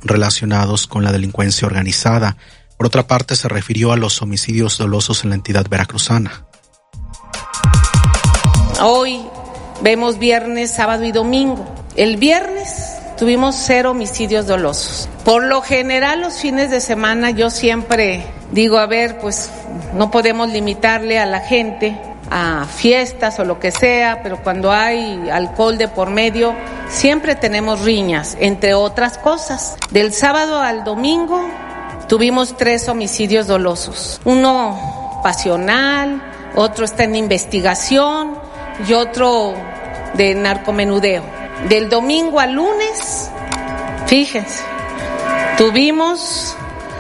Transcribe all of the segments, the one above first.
relacionados con la delincuencia organizada. Por otra parte, se refirió a los homicidios dolosos en la entidad veracruzana. Hoy vemos viernes, sábado y domingo. El viernes tuvimos 0 homicidios dolosos. Por lo general, los fines de semana yo siempre digo, pues no podemos limitarle a la gente a fiestas o lo que sea, pero cuando hay alcohol de por medio, siempre tenemos riñas, entre otras cosas. Del sábado al domingo tuvimos 3 homicidios dolosos. Uno pasional, otro está en investigación y otro de narcomenudeo. Del domingo al lunes, fíjense, tuvimos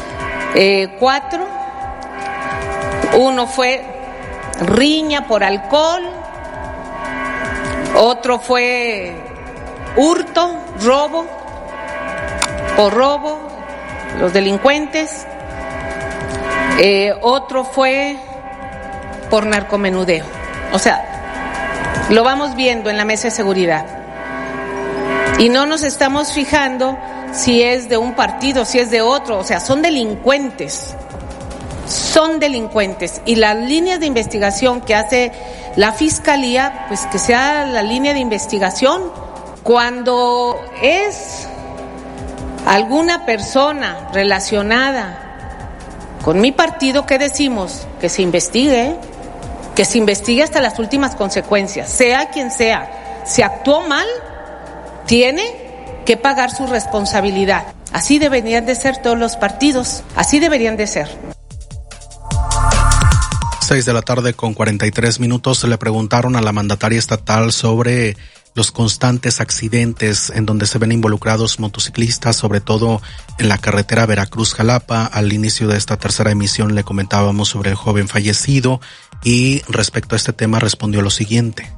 4. Uno fue riña por alcohol, otro fue hurto, robo, los delincuentes, otro fue por narcomenudeo. O sea, lo vamos viendo en la mesa de seguridad. Y no nos estamos fijando si es de un partido, si es de otro, o sea, son delincuentes. Y las líneas de investigación que hace la Fiscalía, pues que sea la línea de investigación. Cuando es alguna persona relacionada con mi partido, ¿qué decimos? Que se investigue hasta las últimas consecuencias, sea quien sea. Si actuó mal, tiene que pagar su responsabilidad. Así deberían de ser todos los partidos, así deberían de ser. 6:43 p.m. Se le preguntaron a la mandataria estatal sobre los constantes accidentes en donde se ven involucrados motociclistas, sobre todo en la carretera Veracruz-Jalapa. Al inicio de esta tercera emisión le comentábamos sobre el joven fallecido y respecto a este tema respondió lo siguiente.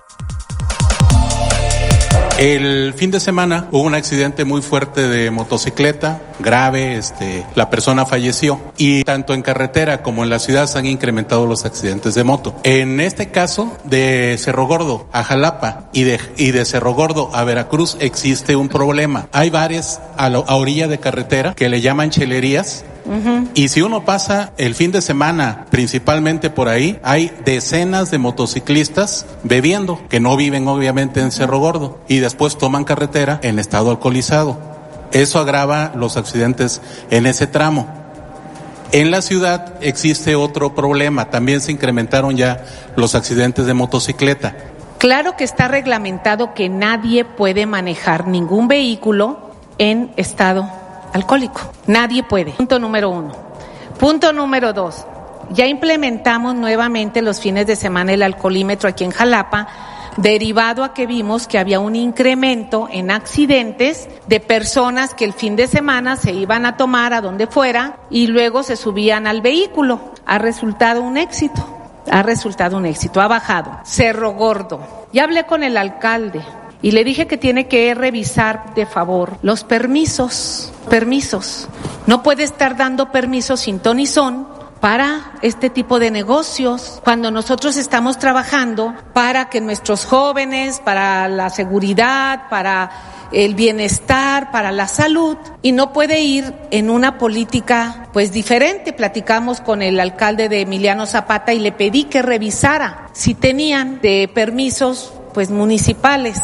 El fin de semana hubo un accidente muy fuerte de motocicleta, grave, la persona falleció, y tanto en carretera como en la ciudad se han incrementado los accidentes de moto. En este caso, de Cerro Gordo a Jalapa y de Cerro Gordo a Veracruz existe un problema. Hay bares a orilla de carretera que le llaman chelerías. Uh-huh. Y si uno pasa el fin de semana, principalmente por ahí, hay decenas de motociclistas bebiendo, que no viven obviamente en Cerro Gordo, y después toman carretera en estado alcoholizado. Eso agrava los accidentes en ese tramo. En la ciudad existe otro problema, también se incrementaron ya los accidentes de motocicleta. Claro que está reglamentado que nadie puede manejar ningún vehículo en estado alcohólico. Nadie puede. Punto número 1. Punto número 2. Ya implementamos nuevamente los fines de semana el alcoholímetro aquí en Jalapa, derivado a que vimos que había un incremento en accidentes de personas que el fin de semana se iban a tomar a donde fuera y luego se subían al vehículo. Ha resultado un éxito, ha bajado. Cerro Gordo. Ya hablé con el alcalde y le dije que tiene que revisar de favor los permisos. No puede estar dando permisos sin ton y son para este tipo de negocios, cuando nosotros estamos trabajando para que nuestros jóvenes, para la seguridad, para el bienestar, para la salud, y no puede ir en una política pues diferente. Platicamos con el alcalde de Emiliano Zapata y le pedí que revisara si tenían de permisos pues municipales.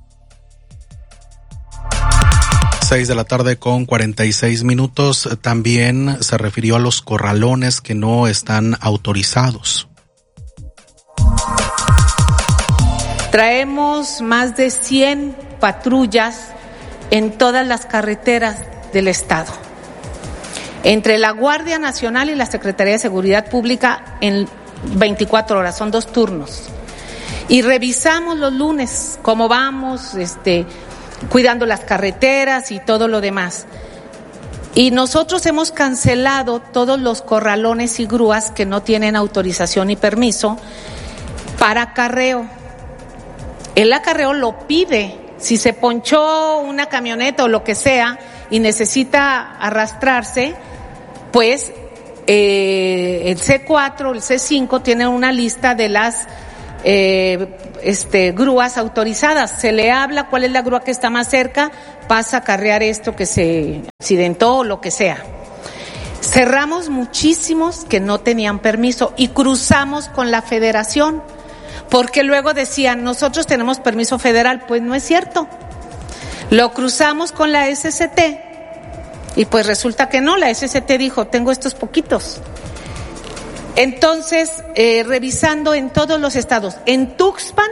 6:46 p.m. También se refirió a los corralones que no están autorizados. Traemos más de 100 patrullas en todas las carreteras del estado. Entre la Guardia Nacional y la Secretaría de Seguridad Pública en 24 horas, son 2 turnos. Y revisamos los lunes cómo vamos, cuidando las carreteras y todo lo demás. Y nosotros hemos cancelado todos los corralones y grúas que no tienen autorización y permiso para acarreo. El acarreo lo pide. Si se ponchó una camioneta o lo que sea y necesita arrastrarse, pues el C4, el C5 tienen una lista de las grúas autorizadas. Se le habla cuál es la grúa que está más cerca, pasa a acarrear esto que se accidentó o lo que sea. Cerramos muchísimos que no tenían permiso y cruzamos con la federación, porque luego decían, nosotros tenemos permiso federal. Pues no es cierto. Lo cruzamos con la SCT y pues resulta que no, la SCT dijo, tengo estos poquitos. Entonces, revisando en todos los estados, en Tuxpan,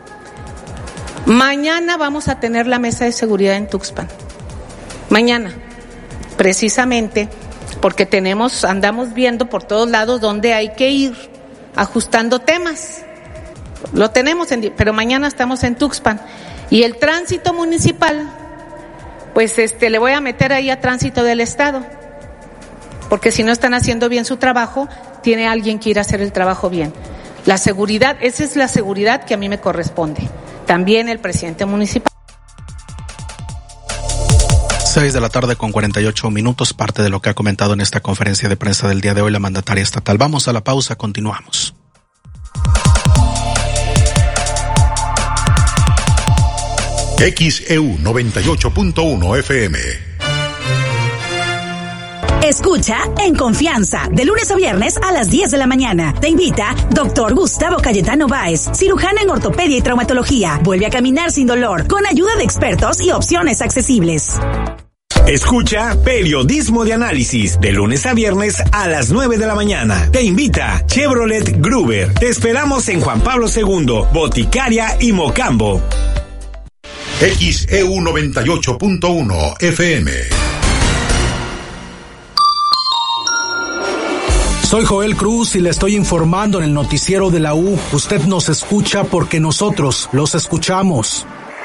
mañana vamos a tener la mesa de seguridad en Tuxpan. Mañana, precisamente porque andamos viendo por todos lados dónde hay que ir ajustando temas. Lo tenemos, pero mañana estamos en Tuxpan. Y el tránsito municipal, pues le voy a meter ahí a tránsito del estado, porque si no están haciendo bien su trabajo, tiene alguien que ir a hacer el trabajo bien. La seguridad, esa es la seguridad que a mí me corresponde. También el presidente municipal. 6:48 p.m, parte de lo que ha comentado en esta conferencia de prensa del día de hoy la mandataria estatal. Vamos a la pausa, continuamos. XEU 98.1 FM. Escucha En Confianza, de lunes a viernes a las 10 de la mañana. Te invita Dr. Gustavo Cayetano Báez, cirujano en ortopedia y traumatología. Vuelve a caminar sin dolor, con ayuda de expertos y opciones accesibles. Escucha Periodismo de Análisis, de lunes a viernes a las 9 de la mañana. Te invita Chevrolet Gruber. Te esperamos en Juan Pablo II, Boticaria y Mocambo. XEU 98.1 FM. Soy Joel Cruz y le estoy informando en el noticiero de la U. Usted nos escucha porque nosotros los escuchamos.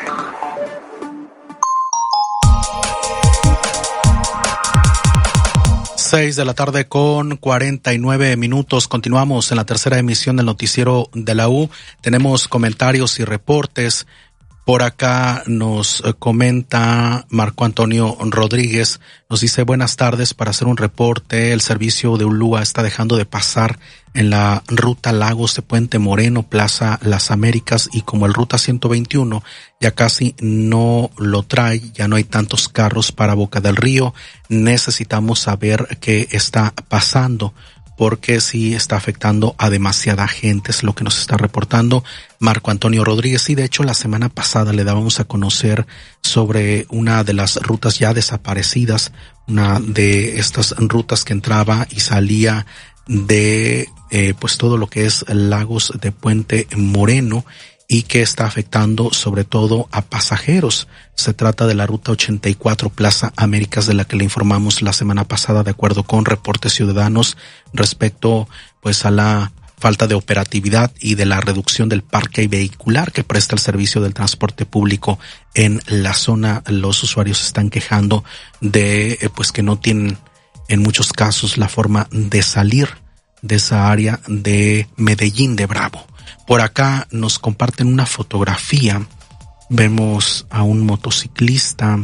Seis de la tarde con 49 minutos. Continuamos en la tercera emisión del noticiero de la U. Tenemos comentarios y reportes. Por acá nos comenta Marco Antonio Rodríguez, nos dice buenas tardes, para hacer un reporte. El servicio de Ulúa está dejando de pasar en la ruta Lagos de Puente Moreno, Plaza Las Américas, y como el ruta 121 ya casi no lo trae, ya no hay tantos carros para Boca del Río. Necesitamos saber qué está pasando, porque sí está afectando a demasiada gente, es lo que nos está reportando Marco Antonio Rodríguez. Y de hecho la semana pasada le dábamos a conocer sobre una de las rutas ya desaparecidas, una de estas rutas que entraba y salía de pues todo lo que es Lagos de Puente Moreno, y que está afectando sobre todo a pasajeros. Se trata de la ruta 84 Plaza Américas, de la que le informamos la semana pasada, de acuerdo con reportes ciudadanos respecto pues a la falta de operatividad y de la reducción del parque vehicular que presta el servicio del transporte público en la zona. Los usuarios están quejando de pues que no tienen en muchos casos la forma de salir de esa área de Medellín de Bravo. Por acá nos comparten una fotografía. Vemos a un motociclista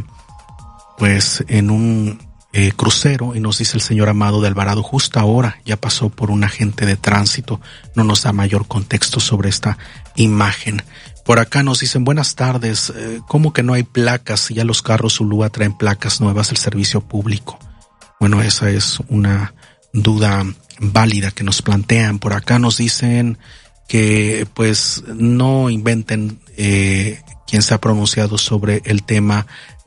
pues en un crucero, y nos dice el señor Amado de Alvarado, justo ahora ya pasó por un agente de tránsito. No nos da mayor contexto sobre esta imagen. Por acá nos dicen buenas tardes, ¿cómo que no hay placas? Si ya los carros Ulúa traen placas nuevas del servicio público. Bueno, esa es una duda válida que nos plantean. Por acá nos dicen que pues no inventen quien se ha pronunciado sobre el tema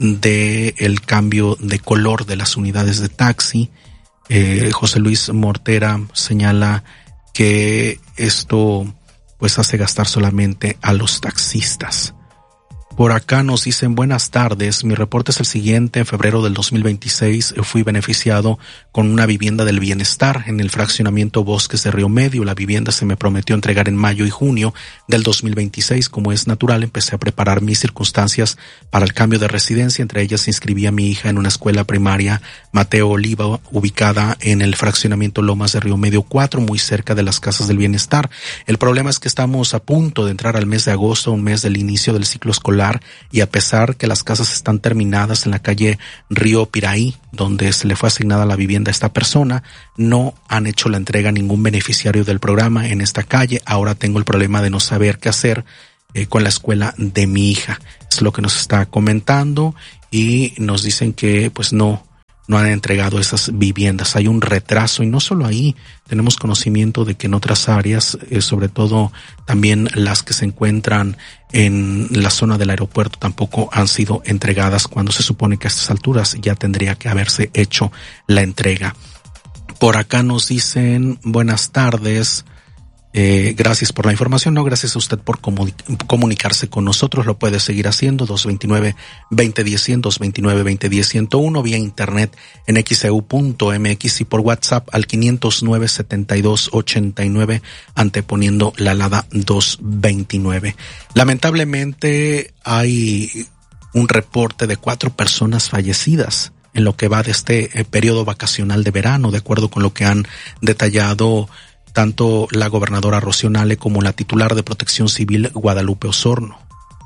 de el cambio de color de las unidades de taxi. José Luis Mortera señala que esto pues hace gastar solamente a los taxistas. Por acá nos dicen buenas tardes, mi reporte es el siguiente. En febrero del 2026 fui beneficiado con una vivienda del bienestar en el fraccionamiento Bosques de Río Medio. La vivienda se me prometió entregar en mayo y junio del 2026. Como es natural, empecé a preparar mis circunstancias para el cambio de residencia. Entre ellas se inscribía a mi hija en una escuela primaria Mateo Oliva, ubicada en el fraccionamiento Lomas de Río Medio 4, muy cerca de las casas del bienestar. El problema es que estamos a punto de entrar al mes de agosto, un mes del inicio del ciclo escolar solar, y a pesar que las casas están terminadas en la calle Río Piraí, donde se le fue asignada la vivienda a esta persona, no han hecho la entrega a ningún beneficiario del programa en esta calle. Ahora tengo el problema de no saber qué hacer con la escuela de mi hija. Es lo que nos está comentando, y nos dicen que pues no han entregado esas viviendas. Hay un retraso, y no solo ahí, tenemos conocimiento de que en otras áreas, sobre todo también las que se encuentran en la zona del aeropuerto, tampoco han sido entregadas, cuando se supone que a estas alturas ya tendría que haberse hecho la entrega. Por acá nos dicen, buenas tardes. Gracias por la información. No, gracias a usted por comunicarse con nosotros. Lo puede seguir haciendo 229-2010-100, 229-2010-101, vía internet en xeu.mx y por WhatsApp al 509-7289, anteponiendo la alada 229. Lamentablemente hay un reporte de 4 personas fallecidas en lo que va de este periodo vacacional de verano, de acuerdo con lo que han detallado tanto la gobernadora Rocío Nale como la titular de Protección Civil, Guadalupe Osorno.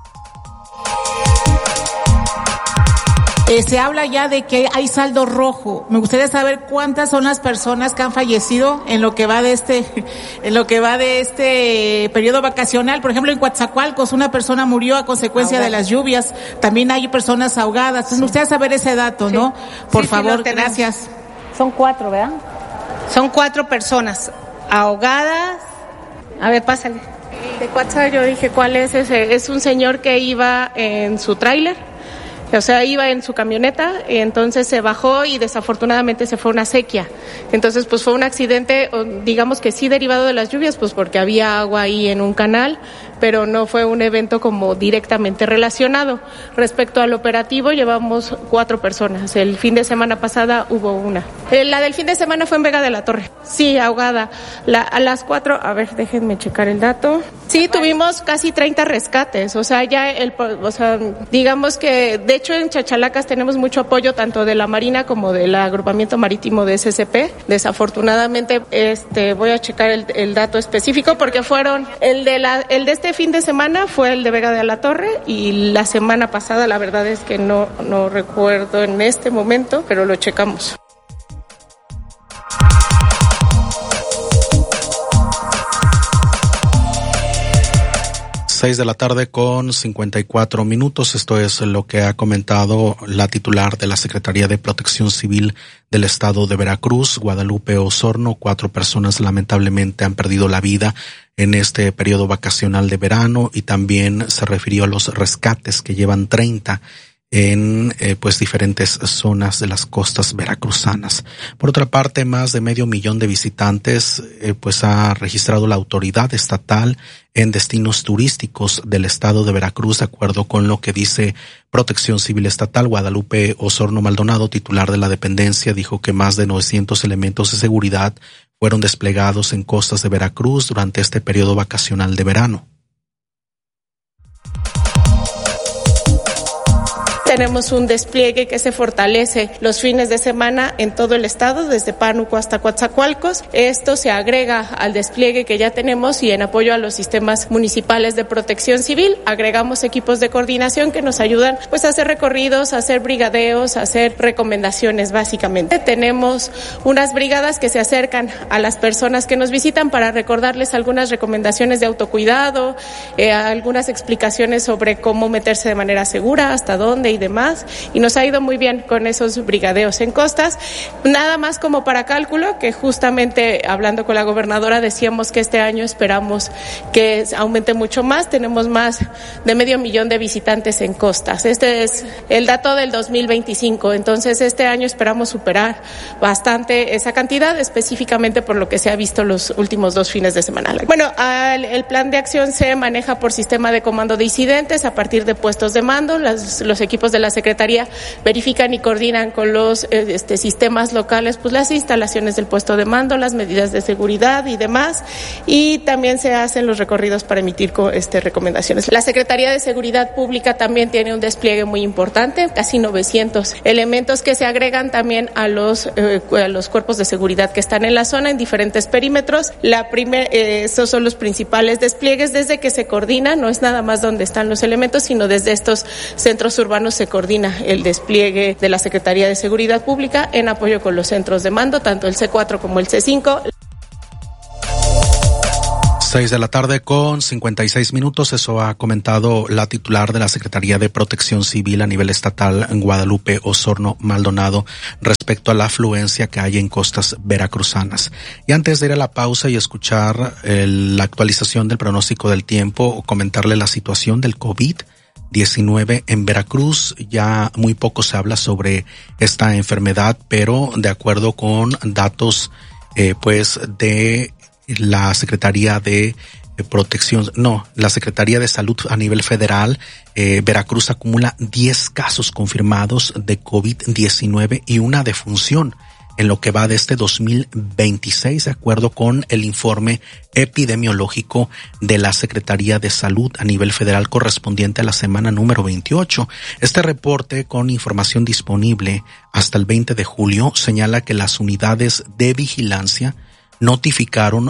Se habla ya de que hay saldo rojo. Me gustaría saber cuántas son las personas que han fallecido en lo que va de este periodo vacacional. Por ejemplo, en Coatzacoalcos una persona murió a consecuencia de las lluvias. También hay personas ahogadas. Entonces, me gustaría saber ese dato, ¿no? Por favor, gracias. Son 4, ¿verdad? Son 4 personas ahogadas. A ver, pásale. De Coatzacoalcos yo dije, ¿cuál es ese? Es un señor que iba en su tráiler, o sea, iba en su camioneta, y entonces se bajó y desafortunadamente se fue una sequía. Entonces, pues fue un accidente, digamos que sí derivado de las lluvias, pues porque había agua ahí en un canal, pero no fue un evento como directamente relacionado. Respecto al operativo, llevamos 4 personas. El fin de semana pasada hubo una. La del fin de semana fue en Vega de la Torre. Sí, ahogada. A las 4, a ver, déjenme checar el dato. Sí, tuvimos casi 30 rescates. O sea, digamos que, de hecho, en Chachalacas tenemos mucho apoyo tanto de la Marina como del agrupamiento marítimo de SCP. Desafortunadamente, voy a checar el dato específico porque fueron el de este fin de semana fue el de Vega de la Torre, y la semana pasada la verdad es que no recuerdo en este momento, pero lo checamos. 6 de la tarde con 54 minutos. Esto es lo que ha comentado la titular de la Secretaría de Protección Civil del Estado de Veracruz, Guadalupe Osorno. 4 personas lamentablemente han perdido la vida en este periodo vacacional de verano, y también se refirió a los rescates, que llevan 30 en diferentes zonas de las costas veracruzanas. Por otra parte, más de 500,000 de visitantes ha registrado la autoridad estatal en destinos turísticos del estado de Veracruz, de acuerdo con lo que dice Protección Civil Estatal. Guadalupe Osorno Maldonado, titular de la dependencia, dijo que más de 900 elementos de seguridad fueron desplegados en costas de Veracruz durante este periodo vacacional de verano. Tenemos un despliegue que se fortalece los fines de semana en todo el estado, desde Pánuco hasta Coatzacoalcos. Esto se agrega al despliegue que ya tenemos, y en apoyo a los sistemas municipales de protección civil, agregamos equipos de coordinación que nos ayudan a hacer recorridos, a hacer brigadeos, a hacer recomendaciones básicamente. Tenemos unas brigadas que se acercan a las personas que nos visitan para recordarles algunas recomendaciones de autocuidado, algunas explicaciones sobre cómo meterse de manera segura, hasta dónde y demás, y nos ha ido muy bien con esos brigadeos en costas. Nada más como para cálculo, que justamente hablando con la gobernadora decíamos que este año esperamos que aumente mucho más. Tenemos más de 500,000 de visitantes en costas. Este es el dato del 2025, entonces este año esperamos superar bastante esa cantidad, específicamente por lo que se ha visto los últimos 2 fines de semana. Bueno, el plan de acción se maneja por sistema de comando de incidentes a partir de puestos de mando. Los equipos equipos de la Secretaría verifican y coordinan con los sistemas locales, pues las instalaciones del puesto de mando, las medidas de seguridad y demás, y también se hacen los recorridos para emitir recomendaciones. La Secretaría de Seguridad Pública también tiene un despliegue muy importante, casi 900 elementos que se agregan también a los cuerpos de seguridad que están en la zona en diferentes perímetros. Esos son los principales despliegues desde que se coordina, no es nada más donde están los elementos, sino desde estos centros urbanos se coordina el despliegue de la Secretaría de Seguridad Pública en apoyo con los centros de mando, tanto el C4 como el C5. 6 de la tarde con 56 minutos. Eso ha comentado la titular de la Secretaría de Protección Civil a nivel estatal, Guadalupe Osorno Maldonado, respecto a la afluencia que hay en costas veracruzanas. Y antes de ir a la pausa y escuchar la actualización del pronóstico del tiempo, comentarle la situación del COVID-19 en Veracruz. Ya muy poco se habla sobre esta enfermedad, pero de acuerdo con datos de la Secretaría de la Secretaría de Salud a nivel federal, Veracruz acumula 10 casos confirmados de COVID-19 y una defunción en lo que va de este 2026, de acuerdo con el informe epidemiológico de la Secretaría de Salud a nivel federal correspondiente a la semana número 28. Este reporte, con información disponible hasta el 20 de julio, señala que las unidades de vigilancia notificaron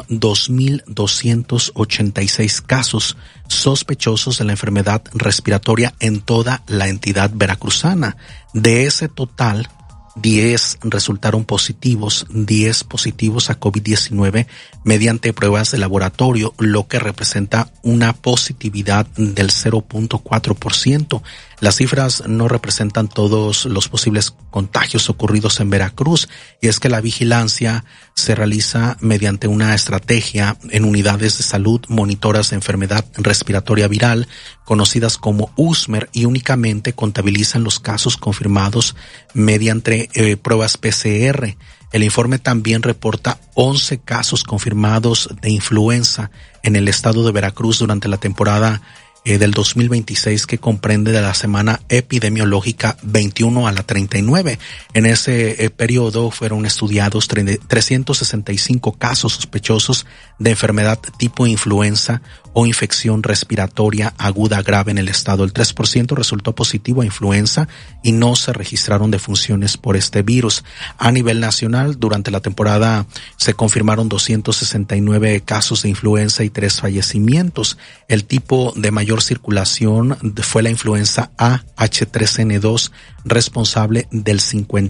2,286 casos sospechosos de la enfermedad respiratoria en toda la entidad veracruzana. De ese total, 10 resultaron positivos, 10 positivos a COVID-19 mediante pruebas de laboratorio, lo que representa una positividad del 0.4%. Las cifras no representan todos los posibles contagios ocurridos en Veracruz, y es que la vigilancia se realiza mediante una estrategia en unidades de salud monitoras de enfermedad respiratoria viral, conocidas como USMER, y únicamente contabilizan los casos confirmados mediante pruebas PCR. El informe también reporta 11 casos confirmados de influenza en el estado de Veracruz durante la temporada del 2026, que comprende de la semana epidemiológica 21 a la 39. En ese periodo fueron estudiados 365 casos sospechosos de enfermedad tipo influenza o infección respiratoria aguda grave en el estado. El 3% resultó positivo a influenza y no se registraron defunciones por este virus. A nivel nacional, durante la temporada se confirmaron 269 casos de influenza y 3 fallecimientos. El tipo de mayor circulación fue la influenza A H3N2, responsable del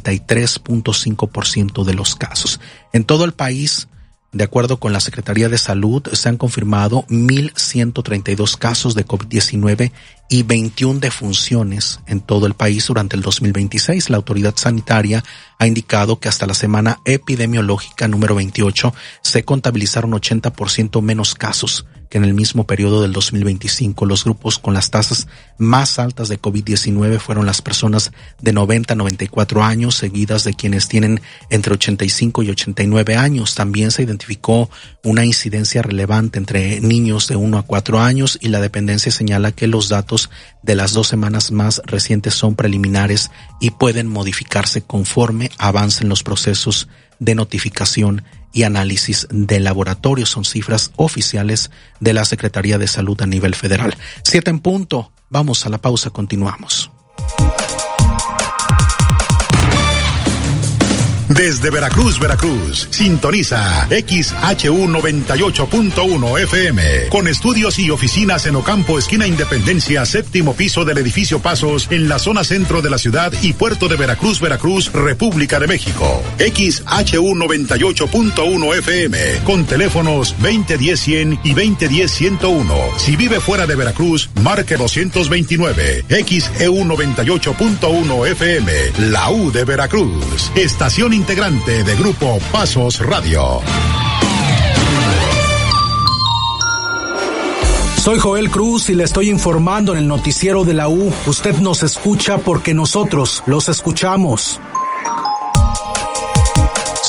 53.5% de los casos. En todo el país, de acuerdo con la Secretaría de Salud, se han confirmado 1,132 casos de COVID-19 y 21 defunciones en todo el país durante el 2026. La autoridad sanitaria ha indicado que hasta la semana epidemiológica número 28 se contabilizaron 80% menos casos que en el mismo periodo del 2025. Los grupos con las tasas más altas de COVID-19 fueron las personas de 90 a 94 años, seguidas de quienes tienen entre 85 y 89 años. También se identificó una incidencia relevante entre niños de 1 a 4 años, y la dependencia señala que los datos de las 2 semanas más recientes son preliminares y pueden modificarse conforme avancen los procesos de notificación y análisis de laboratorio. Son cifras oficiales de la Secretaría de Salud a nivel federal. 7 en punto. Vamos a la pausa, continuamos. Desde Veracruz, sintoniza XHU 98.1 FM, con estudios y oficinas en Ocampo, esquina Independencia, 7º piso del edificio Pasos, en la zona centro de la ciudad y puerto de Veracruz, República de México. XHU 98.1 FM, con teléfonos 2010-100 y 2010-101. Si vive fuera de Veracruz, marque 229. XEU 98.1 FM, la U de Veracruz. Estación integrante de Grupo Pasos Radio. Soy Joel Cruz y le estoy informando en el noticiero de la U. Usted nos escucha porque nosotros los escuchamos.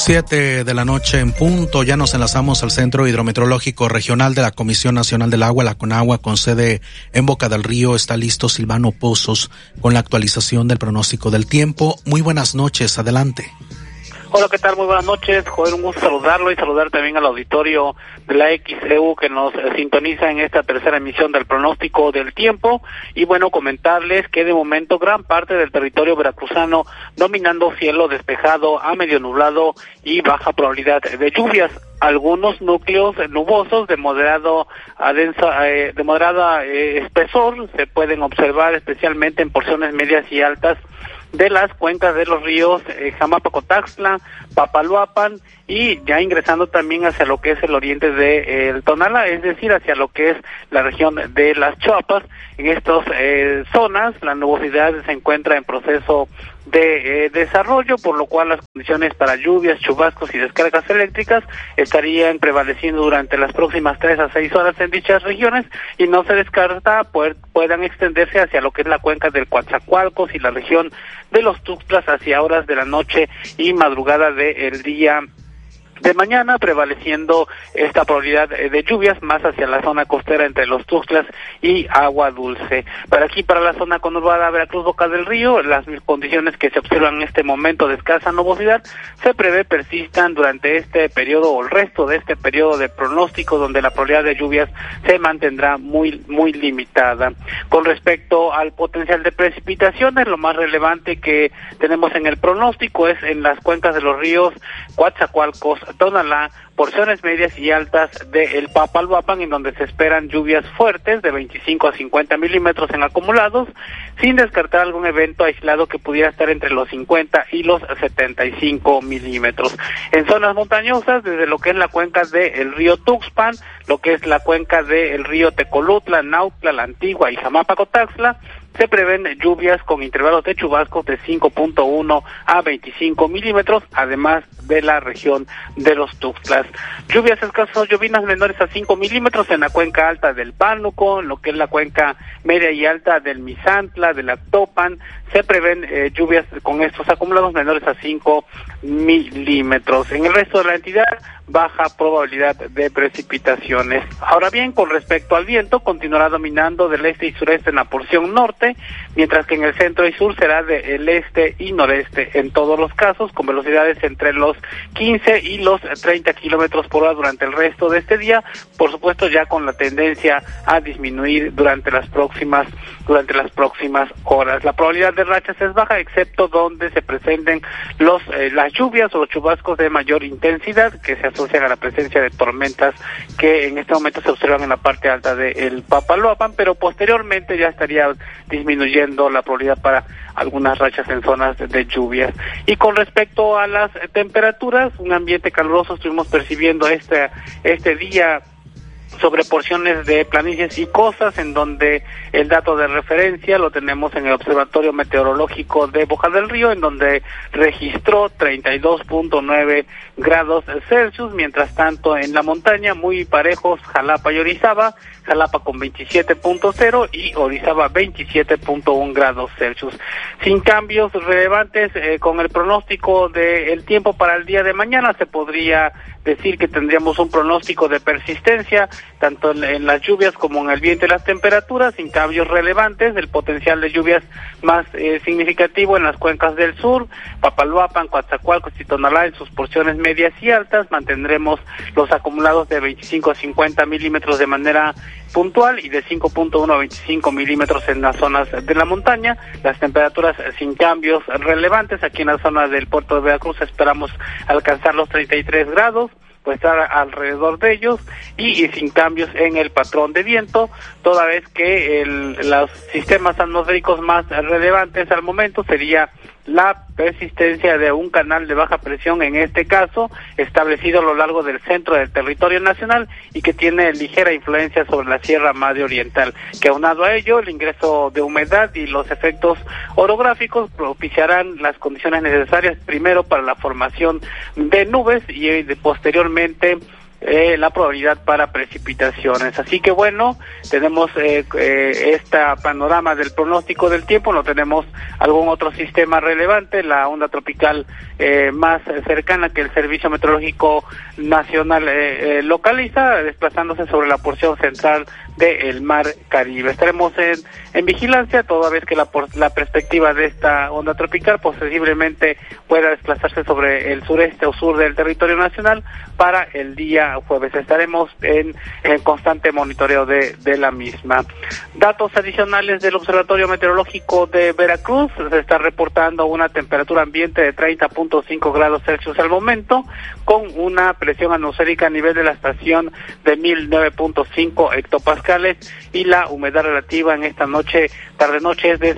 7 de la noche en punto, ya nos enlazamos al Centro Hidrometeorológico Regional de la Comisión Nacional del Agua, la CONAGUA, con sede en Boca del Río. Está listo Silvano Pozos con la actualización del pronóstico del tiempo. Muy buenas noches, adelante. Hola, ¿qué tal? Muy buenas noches, Joder, un gusto saludarlo y saludar también al auditorio de la XEU que nos sintoniza en esta tercera emisión del pronóstico del tiempo. Y bueno, comentarles que de momento gran parte del territorio veracruzano dominando cielo despejado a medio nublado y baja probabilidad de lluvias. Algunos núcleos nubosos de moderado a densa, de moderada espesor se pueden observar especialmente en porciones medias y altas de las cuencas de los ríos Jamapa-Cotaxtla, Papaloapan y ya ingresando también hacia lo que es el oriente de el Tonalá, es decir, hacia lo que es la región de las Chiapas. En estas zonas la nubosidad se encuentra en proceso de desarrollo, por lo cual las condiciones para lluvias, chubascos y descargas eléctricas estarían prevaleciendo durante las próximas 3 a 6 horas en dichas regiones y no se descarta puedan extenderse hacia lo que es la cuenca del Coatzacoalcos y la región de los Tuxtlas hacia horas de la noche y madrugada del día de mañana, prevaleciendo esta probabilidad de lluvias más hacia la zona costera entre los Tuxtlas y Agua Dulce. Para aquí, para la zona conurbada Veracruz, Boca del Río, las condiciones que se observan en este momento de escasa nubosidad se prevé persistan durante este periodo o el resto de este periodo de pronóstico, donde la probabilidad de lluvias se mantendrá muy limitada. Con respecto al potencial de precipitaciones, lo más relevante que tenemos en el pronóstico es en las cuencas de los ríos Coatzacoalcos, Tonalá, porciones medias y altas de el Papaloapan, en donde se esperan lluvias fuertes de 25 a 50 milímetros en acumulados, sin descartar algún evento aislado que pudiera estar entre los 50 y los 75 milímetros. En zonas montañosas, desde lo que es la cuenca del río Tuxpan, lo que es la cuenca del río Tecolutla, Nautla, La Antigua y Jamapa-Cotaxtla, se prevén lluvias con intervalos de chubascos de 5.1 a 25 milímetros, además de la región de los Tuxtlas. Lluvias escasas o llovinas menores a 5 milímetros en la cuenca alta del Pánuco, lo que es la cuenca media y alta del Misantla, del Actopan. Se prevén lluvias con estos acumulados menores a 5 milímetros. En el resto de la entidad, baja probabilidad de precipitaciones. Ahora bien, con respecto al viento, continuará dominando del este y sureste en la porción norte, mientras que en el centro y sur será del este y noreste en todos los casos, con velocidades entre los 15 y los 30 kilómetros por hora durante el resto de este día, por supuesto ya con la tendencia a disminuir durante las próximas horas. La probabilidad de rachas es baja, excepto donde se presenten las lluvias o los chubascos de mayor intensidad que se asocian a la presencia de tormentas que en este momento se observan en la parte alta del Papaloapan, pero posteriormente ya estaría disminuyendo la probabilidad para algunas rachas en zonas de lluvias. Y con respecto a las temperaturas, un ambiente caluroso estuvimos percibiendo este día sobre porciones de planicies y costas, en donde el dato de referencia lo tenemos en el Observatorio Meteorológico de Boca del Río, en donde registró 32.9 grados Celsius, mientras tanto en la montaña muy parejos Jalapa y Orizaba, Jalapa con 27.0 y Orizaba 27.1 grados Celsius. Sin cambios relevantes con el pronóstico del tiempo para el día de mañana, se podría decir que tendríamos un pronóstico de persistencia tanto en las lluvias como en el viento y las temperaturas, sin cambios relevantes. El potencial de lluvias más significativo en las cuencas del sur, Papaloapan, Coatzacoalcos y Tonalá en sus porciones medias y altas. Mantendremos los acumulados de 25 a 50 milímetros de manera puntual y de 5.1 a 25 milímetros en las zonas de la montaña. Las temperaturas sin cambios relevantes. Aquí en la zona del puerto de Veracruz esperamos alcanzar los 33 grados, pues estar alrededor de ellos, y sin cambios en el patrón de viento, toda vez que los sistemas atmosféricos más relevantes al momento sería la persistencia de un canal de baja presión, en este caso establecido a lo largo del centro del territorio nacional y que tiene ligera influencia sobre la Sierra Madre Oriental, que aunado a ello el ingreso de humedad y los efectos orográficos propiciarán las condiciones necesarias primero para la formación de nubes y posteriormente la probabilidad para precipitaciones. Así que bueno, tenemos este panorama del pronóstico del tiempo. No tenemos algún otro sistema relevante. La onda tropical más cercana que el Servicio Meteorológico Nacional localiza, desplazándose sobre la porción central del Mar Caribe. Estaremos en vigilancia toda vez que la perspectiva de esta onda tropical posiblemente pueda desplazarse sobre el sureste o sur del territorio nacional para el día jueves. Estaremos en constante monitoreo de la misma. Datos adicionales del Observatorio Meteorológico de Veracruz: se está reportando una temperatura ambiente de 30.5 grados Celsius al momento, con una presión atmosférica a nivel de la estación de 1009.5 hectopascales, y la humedad relativa en esta tarde-noche es de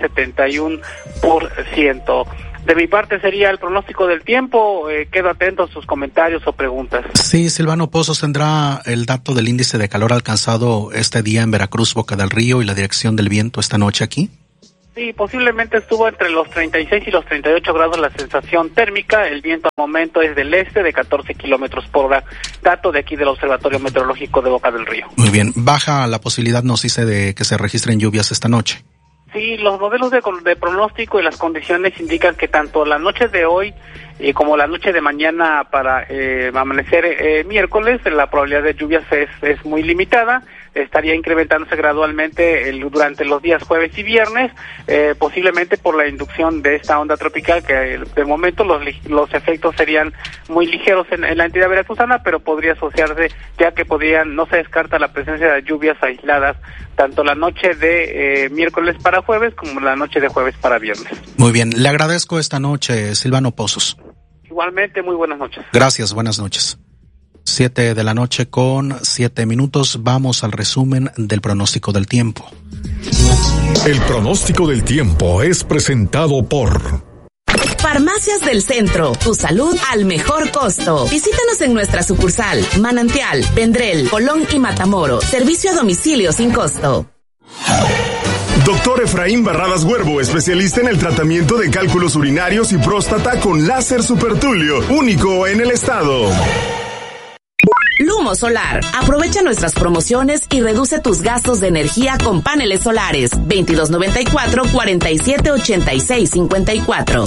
71%. De mi parte sería el pronóstico del tiempo. Quedo atento a sus comentarios o preguntas. Sí, Silvano Pozos, ¿tendrá el dato del índice de calor alcanzado este día en Veracruz, Boca del Río, y la dirección del viento esta noche aquí? Sí, posiblemente estuvo entre los 36 y los 38 grados la sensación térmica. El viento al momento es del este de 14 kilómetros por hora. Dato de aquí del Observatorio Meteorológico de Boca del Río. Muy bien. ¿Baja la posibilidad, nos dice, de que se registren lluvias esta noche? Sí, los modelos de pronóstico y las condiciones indican que tanto la noche de hoy como la noche de mañana para amanecer miércoles, la probabilidad de lluvias es muy limitada. Estaría incrementándose gradualmente durante los días jueves y viernes, posiblemente por la inducción de esta onda tropical, que de momento los efectos serían muy ligeros en la entidad veracruzana, pero podría asociarse, ya que no se descarta la presencia de lluvias aisladas tanto la noche de miércoles para jueves como la noche de jueves para viernes. Muy bien, le agradezco esta noche, Silvano Pozos. Igualmente, muy buenas noches. Gracias, buenas noches. 7:07 p.m. Vamos al resumen del pronóstico del tiempo. El pronóstico del tiempo es presentado por Farmacias del Centro, tu salud al mejor costo. Visítanos en nuestra sucursal, Manantial, Vendrell, Colón y Matamoros. Servicio a domicilio sin costo. Doctor Efraín Barradas Huervo, especialista en el tratamiento de cálculos urinarios y próstata con láser supertulio, único en el estado. Lumo Solar. Aprovecha nuestras promociones y reduce tus gastos de energía con paneles solares. 2294-478654.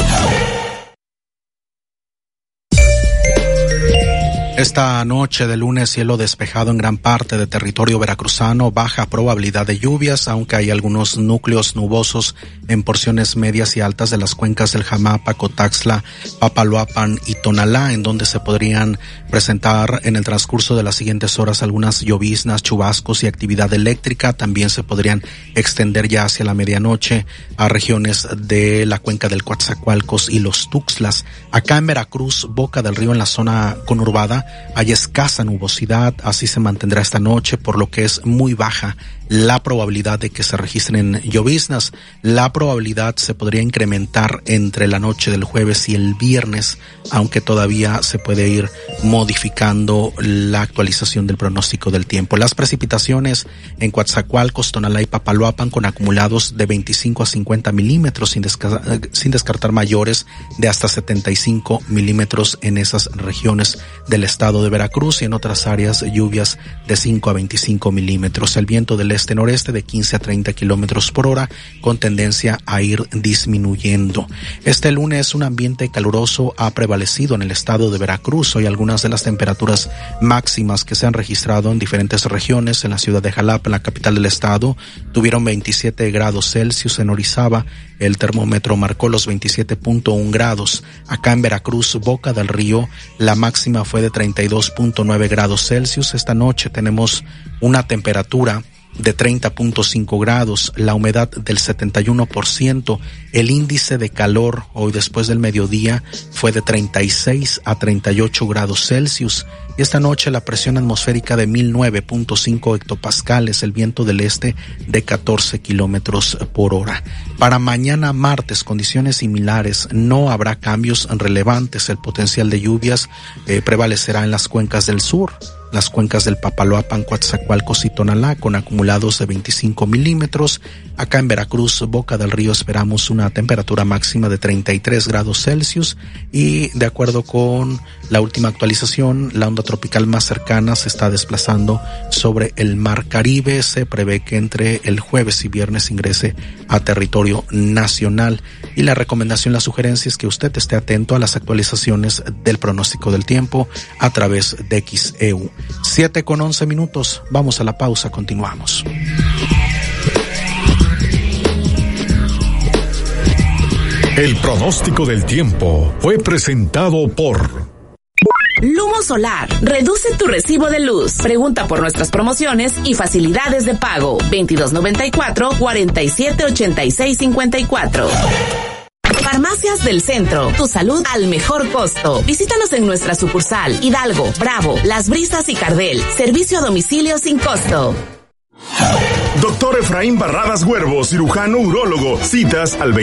Esta noche de lunes, cielo despejado en gran parte de territorio veracruzano, baja probabilidad de lluvias, aunque hay algunos núcleos nubosos en porciones medias y altas de las cuencas del Jamapa, Cotaxtla, Papaloapan y Tonalá, en donde se podrían presentar en el transcurso de las siguientes horas algunas lloviznas, chubascos y actividad eléctrica. También se podrían extender ya hacia la medianoche a regiones de la cuenca del Coatzacoalcos y los Tuxtlas. Acá en Veracruz, Boca del Río, en la zona conurbada, hay escasa nubosidad, así se mantendrá esta noche, por lo que es muy baja la probabilidad de que se registren lloviznas. La probabilidad se podría incrementar entre la noche del jueves y el viernes, aunque todavía se puede ir modificando la actualización del pronóstico del tiempo. Las precipitaciones en Coatzacoalcos, Tonalá y Papaloapan con acumulados de 25 a 50 milímetros, sin descartar mayores de hasta 75 milímetros en esas regiones del estado de Veracruz, y en otras áreas lluvias de 5 a 25 milímetros. El viento del este-noreste de 15 a 30 kilómetros por hora, con tendencia a ir disminuyendo. Este lunes un ambiente caluroso ha prevalecido en el estado de Veracruz. Hoy algunas de las temperaturas máximas que se han registrado en diferentes regiones, en la ciudad de Jalapa, en la capital del estado, tuvieron 27 grados Celsius. En Orizaba el termómetro marcó los 27.1 grados. Acá en Veracruz, Boca del Río, la máxima fue de 32.9 grados Celsius. Esta noche tenemos una temperatura de 30.5 grados, la humedad del 71%, el índice de calor hoy después del mediodía fue de 36 a 38 grados Celsius. Y esta noche la presión atmosférica de 1009.5 hectopascales, el viento del este de 14 kilómetros por hora. Para mañana martes, condiciones similares, no habrá cambios relevantes. El potencial de lluvias prevalecerá en las cuencas del sur, las cuencas del Papaloapan, Coatzacoalcos y Tonalá con acumulados de 25 milímetros. Acá en Veracruz, Boca del Río, esperamos una temperatura máxima de 33 grados Celsius y de acuerdo con la última actualización, la onda tropical más cercana se está desplazando sobre el Mar Caribe. Se prevé que entre el jueves y viernes ingrese a territorio nacional y la recomendación, la sugerencia es que usted esté atento a las actualizaciones del pronóstico del tiempo a través de XEU. 7:11. Vamos a la pausa, continuamos. El pronóstico del tiempo fue presentado por Lumo Solar. Reduce tu recibo de luz. Pregunta por nuestras promociones y facilidades de pago. 2294-478654. Farmacias del Centro. Tu salud al mejor costo. Visítanos en nuestra sucursal Hidalgo, Bravo, Las Brisas y Cardel. Servicio a domicilio sin costo. Doctor Efraín Barradas Huervo, cirujano urólogo. Citas al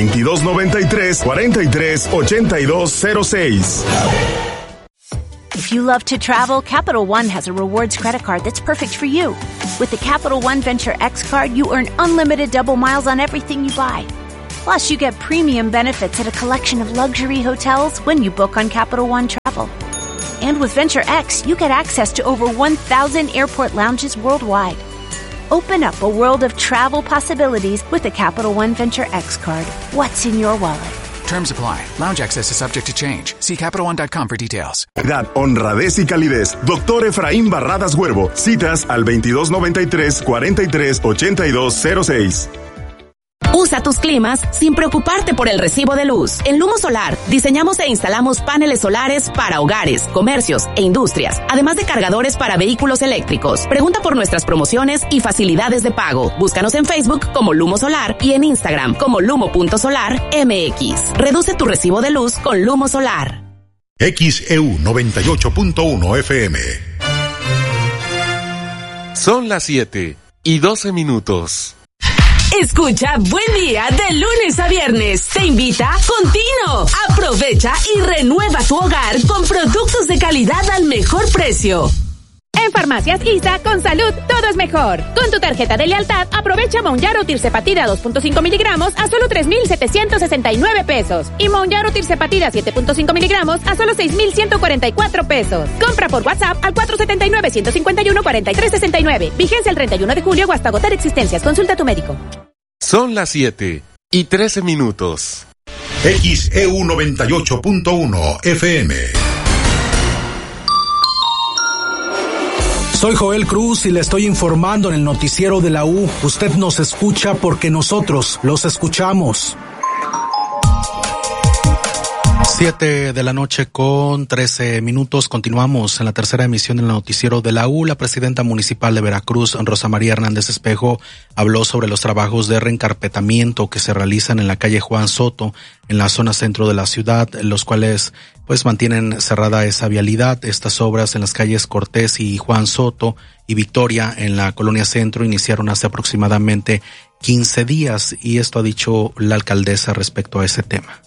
2293-438206. If you love to travel, Capital One has a rewards credit card that's perfect for you. With the Capital One Venture X card, you earn unlimited double miles on everything you buy. Plus, you get premium benefits at a collection of luxury hotels when you book on Capital One Travel. And with Venture X, you get access to over 1,000 airport lounges worldwide. Open up a world of travel possibilities with the Capital One Venture X card. What's in your wallet? Terms apply. Lounge access is subject to change. See CapitalOne.com for details. Honradez y calidez. Doctor Efraín Barradas Huervo. Citas al 2293-438206. Usa tus climas sin preocuparte por el recibo de luz. En Lumo Solar, diseñamos e instalamos paneles solares para hogares, comercios e industrias, además de cargadores para vehículos eléctricos. Pregunta por nuestras promociones y facilidades de pago. Búscanos en Facebook como Lumo Solar y en Instagram como lumo.solarmx. Reduce tu recibo de luz con Lumo Solar. XEU 98.1 FM. Son las 7:12. Escucha Buen Día de lunes a viernes. Te invita Contino. Aprovecha y renueva tu hogar con productos de calidad al mejor precio. En Farmacias ISA, con salud, todo es mejor. Con tu tarjeta de lealtad, aprovecha Mounjaro Tirzepatida 2.5 miligramos a solo 3,769 pesos. Y Mounjaro Tirzepatida 7.5 miligramos a solo 6,144 pesos. Compra por WhatsApp al 479-151-4369. Vigencia el 31 de julio o hasta agotar existencias. Consulta a tu médico. Son las 7:13. XEU 98.1 FM. Soy Joel Cruz y le estoy informando en el noticiero de la U. Usted nos escucha porque nosotros los escuchamos. 7:13. Continuamos en la tercera emisión del noticiero de la U. La presidenta municipal de Veracruz, Rosa María Hernández Espejo, habló sobre los trabajos de reencarpetamiento que se realizan en la calle Juan Soto, en la zona centro de la ciudad, los cuales pues mantienen cerrada esa vialidad. Estas obras en las calles Cortés y Juan Soto y Victoria en la colonia centro iniciaron hace aproximadamente 15 días y esto ha dicho la alcaldesa respecto a ese tema.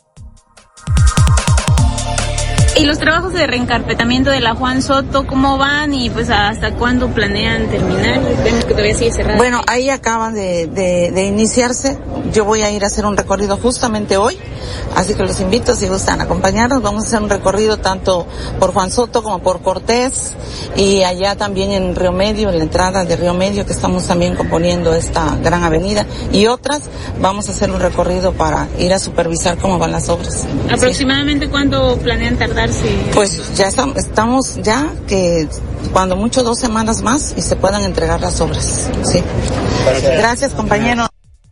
¿Y los trabajos de reencarpetamiento de la Juan Soto cómo van y pues hasta cuándo planean terminar? Vemos que todavía sigue cerrado. Bueno, ahí acaban de iniciarse. Yo voy a ir a hacer un recorrido justamente hoy, así que los invito si gustan acompañarnos. Vamos a hacer un recorrido tanto por Juan Soto como por Cortés y allá también en Río Medio, en la entrada de Río Medio, que estamos también componiendo esta gran avenida y otras. Vamos a hacer un recorrido para ir a supervisar cómo van las obras. ¿Aproximadamente cuánto planean tardar? Pues ya estamos ya que cuando mucho 2 semanas más y se puedan entregar las obras. Sí. Gracias, compañero.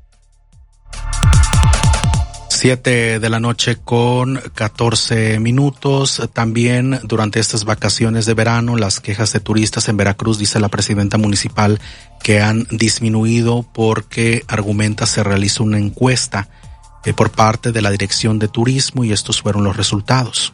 7:14. También durante estas vacaciones de verano, las quejas de turistas en Veracruz, dice la presidenta municipal, que han disminuido porque argumenta se realizó una encuesta por parte de la Dirección de Turismo y estos fueron los resultados.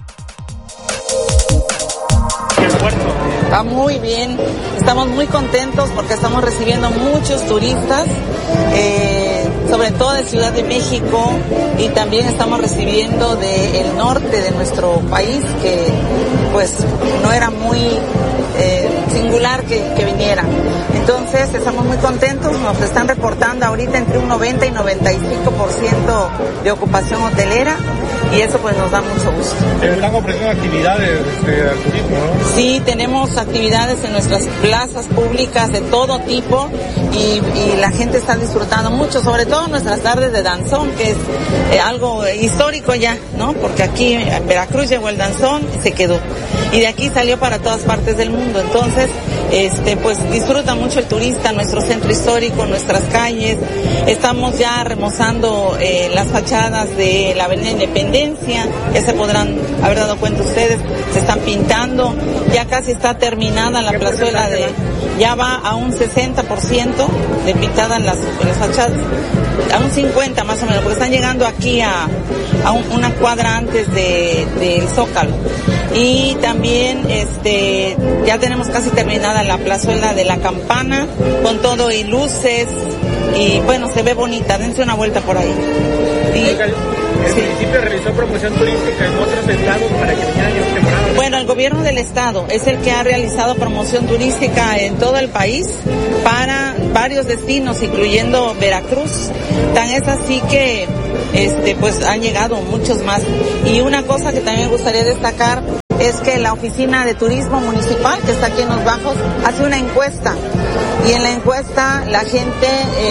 Va muy bien, estamos muy contentos porque estamos recibiendo muchos turistas, sobre todo de Ciudad de México, y también estamos recibiendo del norte de nuestro país, que pues no era muy particular que viniera. Entonces estamos muy contentos, nos están reportando ahorita entre un 90 y 95% de ocupación hotelera y eso pues nos da mucho gusto. ¿Están ofreciendo actividades al turismo, no? Sí, tenemos actividades en nuestras plazas públicas de todo tipo y la gente está disfrutando mucho, sobre todo nuestras tardes de danzón, que es algo histórico ya, ¿no? Porque aquí en Veracruz llegó el danzón y se quedó. Y de aquí salió para todas partes del mundo. Entonces, pues disfruta mucho el turista, nuestro centro histórico, nuestras calles. Estamos ya remozando las fachadas de la Avenida Independencia. Ya se podrán haber dado cuenta ustedes, se están pintando. Ya casi está terminada la plazuela ya va a un 60% de pintada en las fachadas. A un 50 más o menos, porque están llegando aquí a una cuadra antes del Zócalo. Y también ya tenemos casi terminada la plazuela de la Campana, con todo y luces, y bueno, se ve bonita, dense una vuelta por ahí. El municipio realizó promoción turística en otros estados para que vinieran en temporada. Bueno, el gobierno del estado es el que ha realizado promoción turística en todo el país para varios destinos, incluyendo Veracruz. Tan es así que pues han llegado muchos más. Y una cosa que también me gustaría destacar es que la oficina de turismo municipal, que está aquí en Los Bajos, hace una encuesta. Y en la encuesta la gente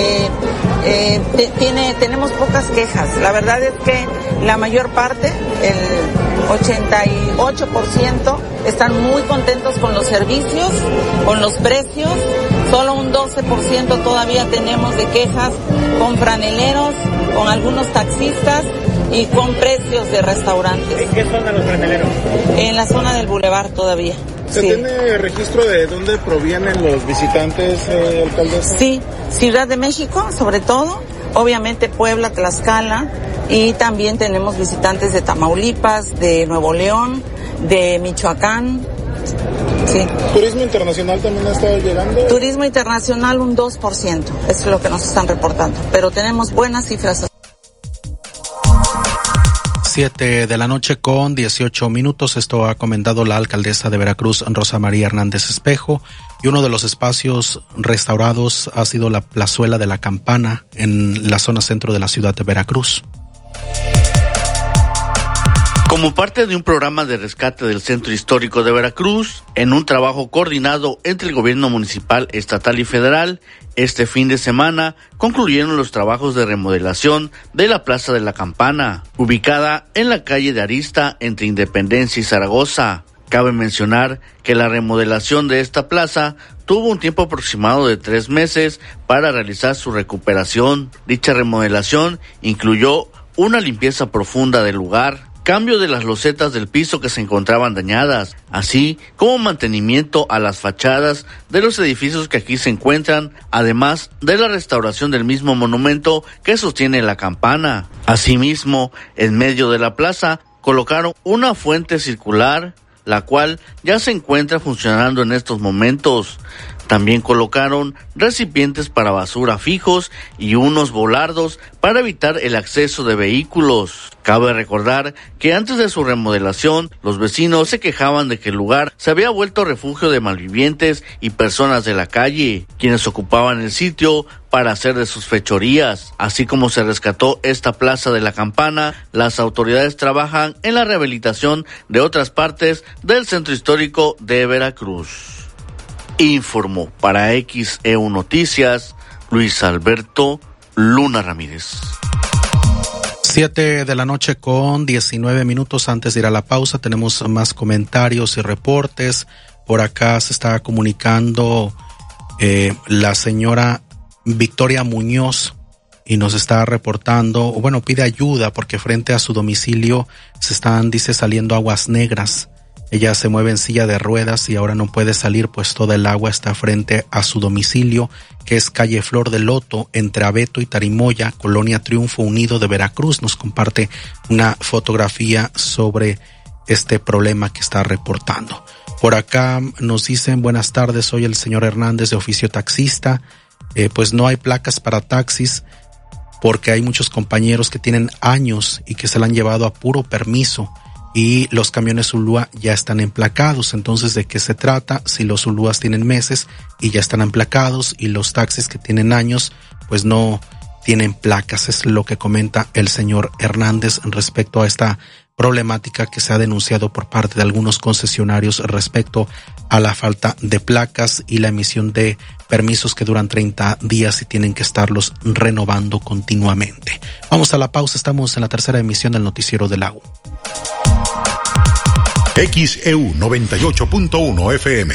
tenemos pocas quejas. La verdad es que la mayor parte, el 88%, están muy contentos con los servicios, con los precios. Solo un 12% todavía tenemos de quejas con franeleros, con algunos taxistas y con precios de restaurantes. ¿En qué zona los franeleros? En la zona del Boulevard todavía. ¿Se tiene registro de dónde provienen los visitantes, alcaldesa? Sí, Ciudad de México, sobre todo, obviamente Puebla, Tlaxcala, y también tenemos visitantes de Tamaulipas, de Nuevo León, de Michoacán. Sí. ¿Turismo internacional también ha estado llegando? Turismo internacional un 2%, es lo que nos están reportando, pero tenemos buenas cifras. 7 de la noche con 18 minutos. Esto ha comentado la alcaldesa de Veracruz, Rosa María Hernández Espejo. Y uno de los espacios restaurados ha sido la plazuela de la Campana en la zona centro de la ciudad de Veracruz. Como parte de un programa de rescate del Centro Histórico de Veracruz, en un trabajo coordinado entre el gobierno municipal, estatal y federal, este fin de semana concluyeron los trabajos de remodelación de la Plaza de la Campana, ubicada en la calle de Arista entre Independencia y Zaragoza. Cabe mencionar que la remodelación de esta plaza tuvo un tiempo aproximado de 3 meses para realizar su recuperación. Dicha remodelación incluyó una limpieza profunda del lugar, cambio de las losetas del piso que se encontraban dañadas, así como mantenimiento a las fachadas de los edificios que aquí se encuentran, además de la restauración del mismo monumento que sostiene la campana. Asimismo, en medio de la plaza colocaron una fuente circular, la cual ya se encuentra funcionando en estos momentos. También colocaron recipientes para basura fijos y unos volardos para evitar el acceso de vehículos. Cabe recordar que antes de su remodelación, los vecinos se quejaban de que el lugar se había vuelto refugio de malvivientes y personas de la calle, quienes ocupaban el sitio para hacer de sus fechorías. Así como se rescató esta Plaza de la Campana, las autoridades trabajan en la rehabilitación de otras partes del centro histórico de Veracruz. Informó para XEU Noticias Luis Alberto Luna Ramírez. 7 de la noche con 19 minutos. Antes de ir a la pausa, tenemos más comentarios y reportes. Por acá se está comunicando la señora Victoria Muñoz y nos está reportando, bueno, pide ayuda porque frente a su domicilio se están, dice, saliendo aguas negras. Ella se mueve en silla de ruedas y ahora no puede salir, pues toda el agua está frente a su domicilio, que es calle Flor de Loto, entre Abeto y Tarimoya, Colonia Triunfo Unido de Veracruz. Nos comparte una fotografía sobre este problema que está reportando. Por acá nos dicen, buenas tardes, soy el señor Hernández de oficio taxista. Pues no hay placas para taxis porque hay muchos compañeros que tienen años y que se la han llevado a puro permiso. y los camiones Zulúa ya están emplacados. Entonces, ¿de qué se trata? Si los Zulúas tienen meses y ya están emplacados, y los taxis que tienen años pues no tienen placas. Es lo que comenta el señor Hernández respecto a esta problemática que se ha denunciado por parte de algunos concesionarios respecto a la falta de placas y la emisión de permisos que duran 30 días y tienen que estarlos renovando continuamente. Vamos a la pausa, estamos en la tercera emisión del noticiero de la U. XEU 98.1 FM.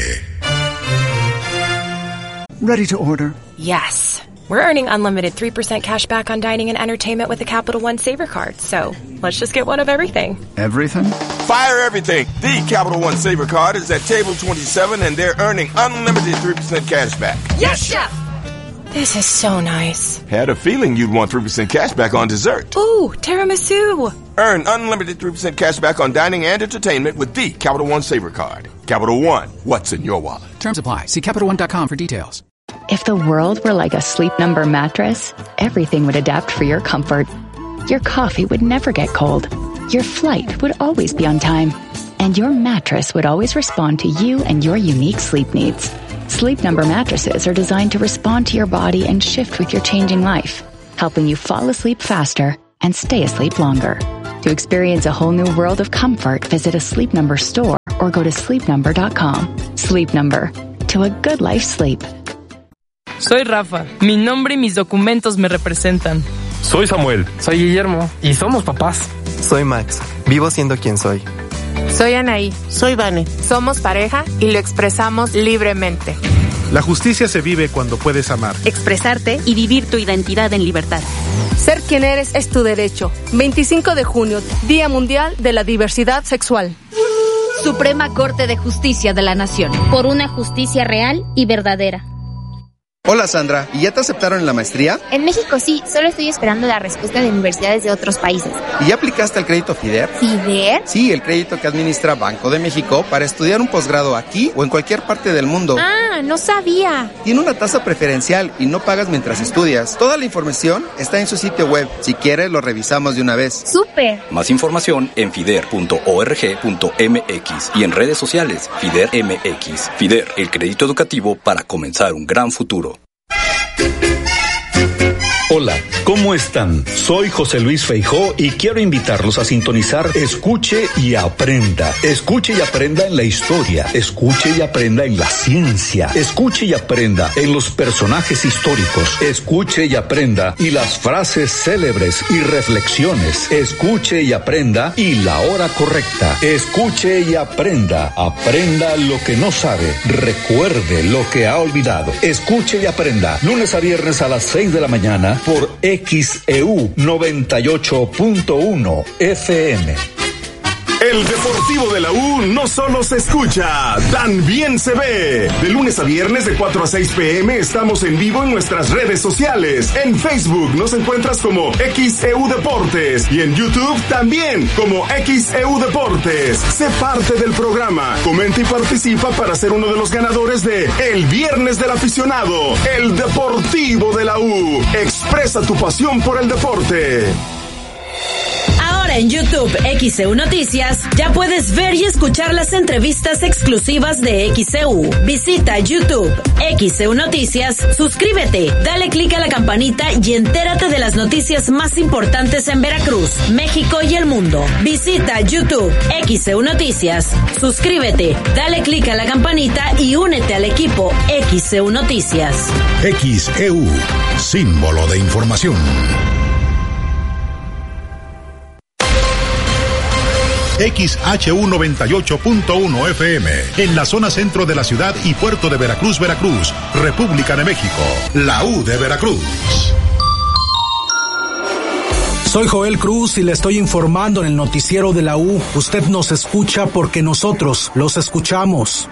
Ready to order? Yes. We're earning unlimited 3% cash back on dining and entertainment with the Capital One Saver Card. So let's just get one of everything. Everything? Fire everything. The Capital One Saver Card is at table 27 and they're earning unlimited 3% cash back. Yes, Chef! This is so nice. Had a feeling you'd want 3% cash back on dessert. Ooh, tiramisu. Earn unlimited 3% cash back on dining and entertainment with the Capital One Saver Card. Capital One, what's in your wallet? Terms apply. See CapitalOne.com for details. If the world were like a Sleep Number mattress, everything would adapt for your comfort. Your coffee would never get cold. Your flight would always be on time. And your mattress would always respond to you and your unique sleep needs. Sleep Number mattresses are designed to respond to your body and shift with your changing life, helping you fall asleep faster and stay asleep longer. To experience a whole new world of comfort, visit a Sleep Number store or go to sleepnumber.com. Sleep Number. To a good life sleep. Soy Rafa. Mi nombre y mis documentos me representan. Soy Samuel. Soy Guillermo. Y somos papás. Soy Max. Vivo siendo quien soy. Soy Anaí. Soy Vane. Somos pareja y lo expresamos libremente. La justicia se vive cuando puedes amar, expresarte y vivir tu identidad en libertad. Ser quien eres es tu derecho. 25 de junio, Día Mundial de la Diversidad Sexual. Suprema Corte de Justicia de la Nación. Por una justicia real y verdadera. Hola Sandra, ¿y ya te aceptaron en la maestría? En México sí, solo estoy esperando la respuesta de universidades de otros países. ¿Y ya aplicaste al crédito FIDER? ¿FIDER? Sí, el crédito que administra Banco de México para estudiar un posgrado aquí o en cualquier parte del mundo. Ah, no sabía. Tiene una tasa preferencial y no pagas mientras estudias. Toda la información está en su sitio web. Si quieres, lo revisamos de una vez. ¡Súper! Más información en fider.org.mx y en redes sociales FIDER MX. FIDER, el crédito educativo para comenzar un gran futuro. Hola, ¿cómo están? Soy José Luis Feijó y quiero invitarlos a sintonizar Escuche y Aprenda. Escuche y aprenda en la historia, escuche y aprenda en la ciencia, escuche y aprenda en los personajes históricos, escuche y aprenda y las frases célebres y reflexiones, escuche y aprenda y la hora correcta, escuche y aprenda, aprenda lo que no sabe, recuerde lo que ha olvidado, escuche y aprenda, lunes a viernes a las 6 de la mañana, por XEU 98.1 FM. El Deportivo de la U no solo se escucha, también se ve. De lunes a viernes de 4 a 6 p.m. estamos en vivo en nuestras redes sociales. En Facebook nos encuentras como XEU Deportes y en YouTube también como XEU Deportes. Sé parte del programa, comenta y participa para ser uno de los ganadores de El Viernes del Aficionado, el Deportivo de la U. Expresa tu pasión por el deporte. Ahora en YouTube XEU Noticias ya puedes ver y escuchar las entrevistas exclusivas de XEU. Visita YouTube XEU Noticias, suscríbete, dale clic a la campanita y entérate de las noticias más importantes en Veracruz, México y el mundo. Visita YouTube XEU Noticias, suscríbete, dale clic a la campanita y únete al equipo XEU Noticias. XEU, símbolo de información. XHU 98.1 FM, en la zona centro de la ciudad y puerto de Veracruz, Veracruz, República de México, la U de Veracruz. Soy Joel Cruz y le estoy informando en el noticiero de la U. Usted nos escucha porque nosotros los escuchamos.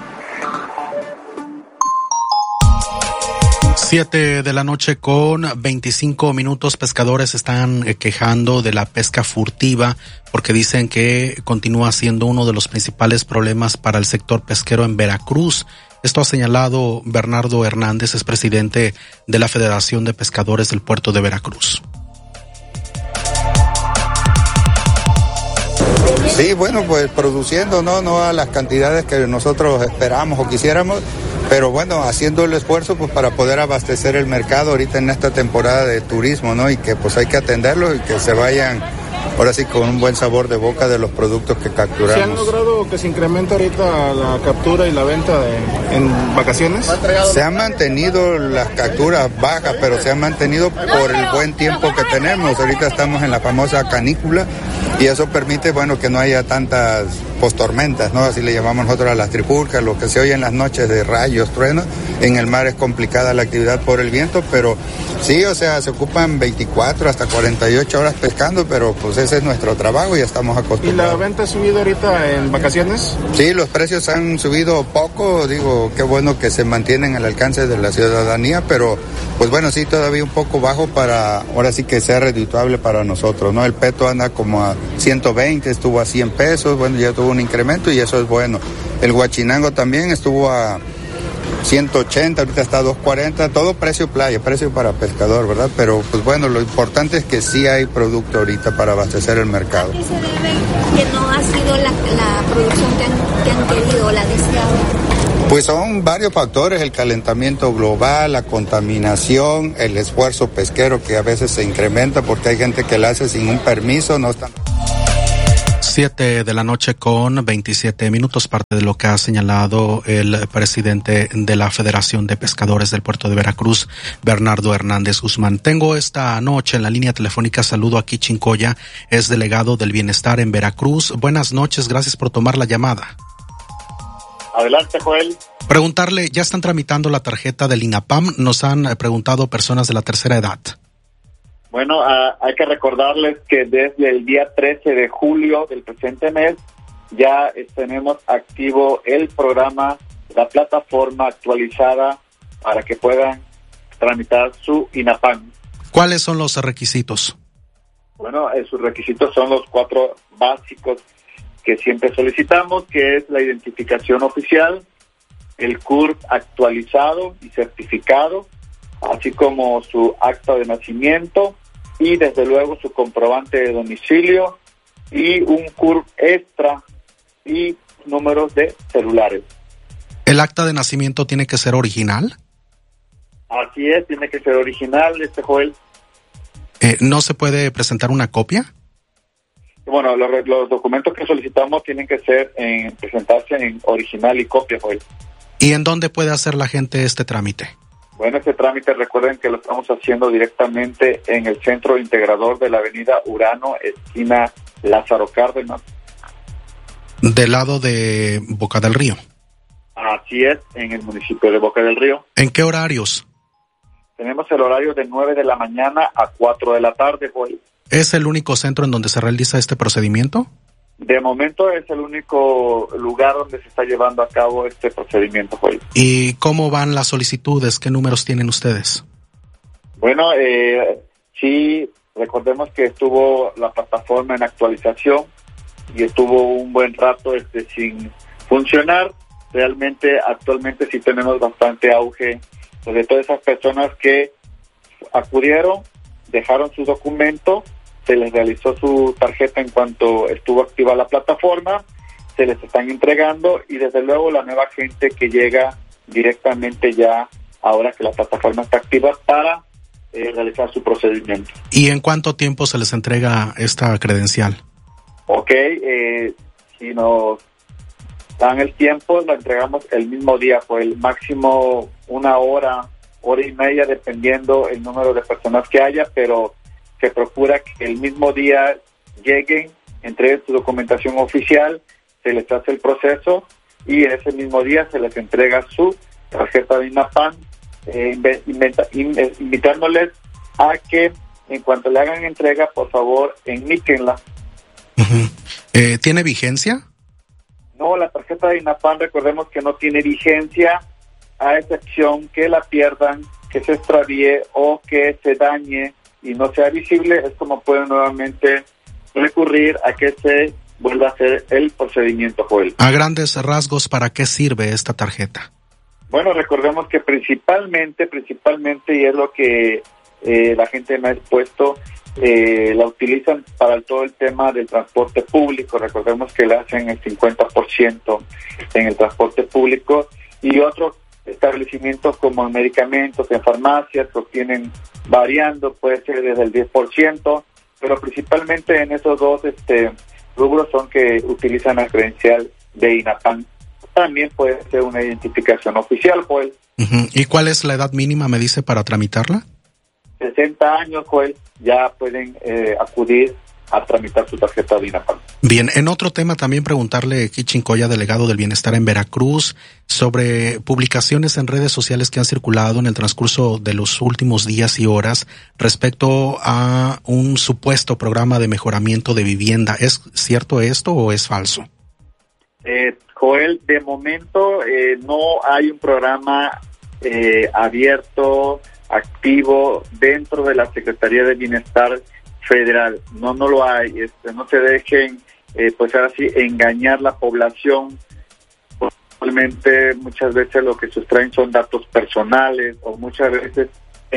7 de la noche con 25 minutos. Pescadores están quejando de la pesca furtiva porque dicen que continúa siendo uno de los principales problemas para el sector pesquero en Veracruz. Esto ha señalado Bernardo Hernández, es presidente de la Federación de Pescadores del Puerto de Veracruz. Sí, bueno, pues produciendo, no a las cantidades que nosotros esperamos o quisiéramos, pero bueno, haciendo el esfuerzo pues para poder abastecer el mercado ahorita en esta temporada de turismo, ¿no? Y que pues hay que atenderlo y que se vayan ahora sí con un buen sabor de boca de los productos que capturamos. ¿Se han logrado que se incremente ahorita la captura y la venta en vacaciones? Se han mantenido las capturas bajas, pero se han mantenido por el buen tiempo que tenemos. Ahorita estamos en la famosa canícula y eso permite, bueno, que no haya tantas postormentas, ¿no? Así le llamamos nosotros a las trifulcas, lo que se oye en las noches de rayos, truenos. En el mar es complicada la actividad por el viento, pero sí, o sea, se ocupan 24 hasta 48 horas pescando, pero pues ese es nuestro trabajo y estamos acostumbrados. ¿Y la venta ha subido ahorita en vacaciones? Sí, los precios han subido poco, digo, qué bueno que se mantienen al alcance de la ciudadanía, pero pues bueno, sí, todavía un poco bajo para, ahora sí que sea redituable para nosotros, ¿no? El peto anda como a 120, estuvo a 100 pesos, bueno, ya tuvo un incremento y eso es bueno. El guachinango también estuvo a 180, ahorita está a 240, todo precio playa, precio para pescador, ¿verdad? Pero pues bueno, lo importante es que sí hay producto ahorita para abastecer el mercado. ¿A qué se debe que no ha sido la producción que han querido, la deseada? Pues son varios factores, el calentamiento global, la contaminación, el esfuerzo pesquero que a veces se incrementa porque hay gente que la hace sin un permiso, no están... 7 de la noche con 27 minutos, parte de lo que ha señalado el presidente de la Federación de Pescadores del Puerto de Veracruz, Bernardo Hernández Guzmán. Tengo esta noche en la línea telefónica, saludo a Kichin Coya, es delegado del Bienestar en Veracruz. Buenas noches, gracias por tomar la llamada. Adelante, Joel. Preguntarle, ¿ya están tramitando la tarjeta del INAPAM? Nos han preguntado personas de la tercera edad. Bueno, hay que recordarles que desde el día 13 de julio del presente mes ya tenemos activo el programa, la plataforma actualizada para que puedan tramitar su INAPAM. ¿Cuáles son los requisitos? Bueno, sus requisitos son los 4 básicos que siempre solicitamos, que es la identificación oficial, el CURP actualizado y certificado, así como su acta de nacimiento y desde luego su comprobante de domicilio y un CURP extra y números de celulares. ¿El acta de nacimiento tiene que ser original? Así es, tiene que ser original, Joel. ¿No se puede presentar una copia? Bueno, los documentos que solicitamos tienen que ser presentarse en original y copia, Joel. ¿Y en dónde puede hacer la gente este trámite? Bueno, este trámite recuerden que lo estamos haciendo directamente en el centro integrador de la avenida Urano, esquina Lázaro Cárdenas. Del lado de Boca del Río. Así es, en el municipio de Boca del Río. ¿En qué horarios? Tenemos el horario de 9 de la mañana a 4 de la tarde, Joel. ¿Es el único centro en donde se realiza este procedimiento? De momento es el único lugar donde se está llevando a cabo este procedimiento, Joel. ¿Y cómo van las solicitudes? ¿Qué números tienen ustedes? Bueno, sí, recordemos que estuvo la plataforma en actualización y estuvo un buen rato sin funcionar. Realmente, actualmente sí tenemos bastante auge de todas esas personas que acudieron, dejaron su documento, se les realizó su tarjeta en cuanto estuvo activa la plataforma, se les están entregando y desde luego la nueva gente que llega directamente ya ahora que la plataforma está activa para realizar su procedimiento. ¿Y en cuánto tiempo se les entrega esta credencial? Ok, si nos dan el tiempo, la entregamos el mismo día, por el máximo 1 hora, hora y media, dependiendo el número de personas que haya, pero se procura que el mismo día lleguen, entreguen su documentación oficial, se les hace el proceso y en ese mismo día se les entrega su tarjeta de INAPAM, invitándoles a que en cuanto le hagan entrega, por favor, enmíquenla. ¿Tiene vigencia? No, la tarjeta de INAPAM, recordemos que no tiene vigencia, a excepción que la pierdan, que se extravíe o que se dañe y no sea visible, es como pueden nuevamente recurrir a que se vuelva a hacer el procedimiento, Joel. A grandes rasgos, ¿para qué sirve esta tarjeta? Bueno, recordemos que principalmente, y es lo que la gente me ha expuesto, la utilizan para todo el tema del transporte público. Recordemos que le hacen el 50% en el transporte público, y otros establecimientos como en medicamentos, en farmacias, que obtienen variando, puede ser desde el 10%, pero principalmente en esos dos rubros son que utilizan la credencial de INAPAM. También puede ser una identificación oficial, Joel. ¿Y cuál es la edad mínima, me dice, para tramitarla? 60 años, Joel, ya pueden acudir a tramitar su tarjeta de INAPAM. Bien, en otro tema también preguntarle, Kichin Coya, delegado del Bienestar en Veracruz, sobre publicaciones en redes sociales que han circulado en el transcurso de los últimos días y horas respecto a un supuesto programa de mejoramiento de vivienda. ¿Es cierto esto o es falso? Joel, de momento no hay un programa abierto, activo dentro de la Secretaría de Bienestar Federal. No lo hay. No se dejen, pues ahora sí, engañar la población. Probablemente muchas veces lo que sustraen son datos personales, o muchas veces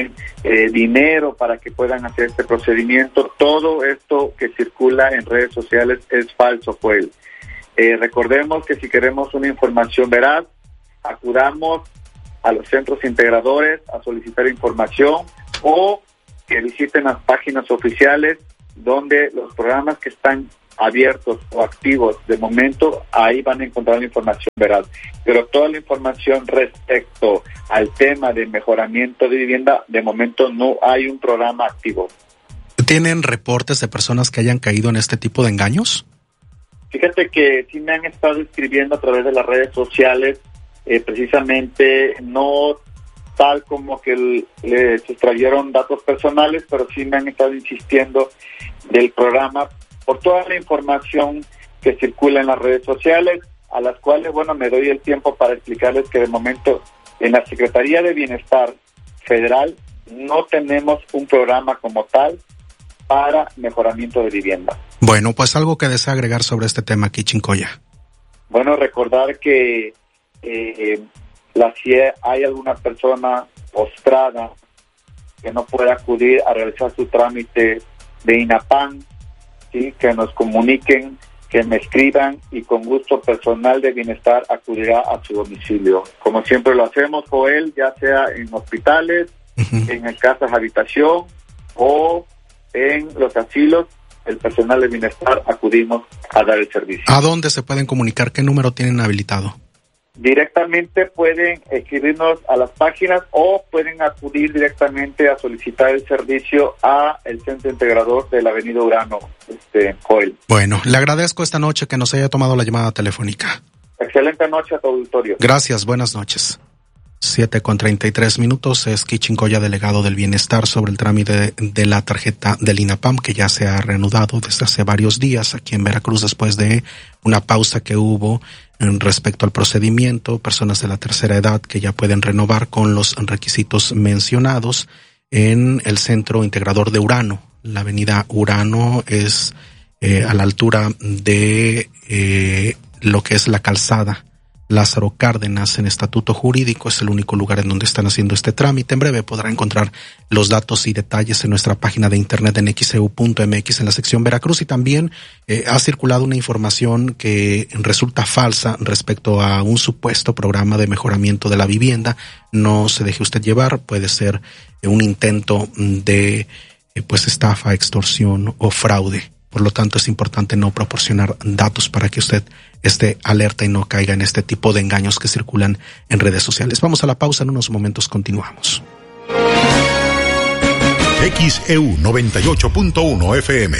dinero para que puedan hacer este procedimiento. Todo esto que circula en redes sociales es falso, Joel. Recordemos que si queremos una información veraz, acudamos a los centros integradores a solicitar información, o que visiten las páginas oficiales donde los programas que están abiertos o activos de momento, ahí van a encontrar la información veraz. Pero toda la información respecto al tema de mejoramiento de vivienda, de momento no hay un programa activo. ¿Tienen reportes de personas que hayan caído en este tipo de engaños? Fíjate que sí me han estado escribiendo a través de las redes sociales, precisamente no tal como que le sustrayeron datos personales, pero sí me han estado insistiendo del programa por toda la información que circula en las redes sociales, a las cuales, bueno, me doy el tiempo para explicarles que de momento en la Secretaría de Bienestar Federal no tenemos un programa como tal para mejoramiento de vivienda. Bueno, pues algo que desea agregar sobre este tema, Kichin Coya. Bueno, recordar que si hay alguna persona postrada que no pueda acudir a realizar su trámite de INAPAM, ¿sí?, que nos comuniquen, que me escriban, y con gusto personal de bienestar acudirá a su domicilio. Como siempre lo hacemos, Joel, ya sea en hospitales, en casas habitación o en los asilos, el personal de bienestar acudimos a dar el servicio. ¿A dónde se pueden comunicar? ¿Qué número tienen habilitado? Directamente pueden escribirnos a las páginas, o pueden acudir directamente a solicitar el servicio a el Centro Integrador de la Avenida Urano, Joel. Bueno, le agradezco esta noche que nos haya tomado la llamada telefónica. Excelente noche a tu auditorio. Gracias, buenas noches. 7:33 es Kichin Coya, delegado del Bienestar, sobre el trámite de la tarjeta del INAPAM, que ya se ha reanudado desde hace varios días aquí en Veracruz, después de una pausa que hubo respecto al procedimiento. Personas de la tercera edad que ya pueden renovar con los requisitos mencionados en el Centro Integrador de Urano. La avenida Urano es a la altura de lo que es la calzada Lázaro Cárdenas en estatuto jurídico. Es el único lugar en donde están haciendo este trámite. En breve podrá encontrar los datos y detalles en nuestra página de internet en xeu.mx en la sección Veracruz, y también ha circulado una información que resulta falsa respecto a un supuesto programa de mejoramiento de la vivienda. No se deje usted llevar, puede ser un intento de estafa, extorsión o fraude. Por lo tanto, es importante no proporcionar datos para que usted esté alerta y no caiga en este tipo de engaños que circulan en redes sociales. Vamos a la pausa, en unos momentos continuamos. XEU 98.1 FM.